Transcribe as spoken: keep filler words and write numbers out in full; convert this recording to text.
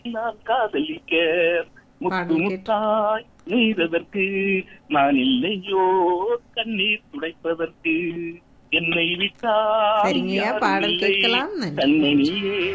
நான் காதலிக்க முத்து பாடல் கேட்டு முத்தாய் நீரதற்கு நான் இல்லையோ கண்ணீர் துடைப்பதற்கு என்னை விட்டால் சரிங்கய்யா, யாரும் பாடல் இல்லை கேட்கலாம். நன்றி. கண்ணனியே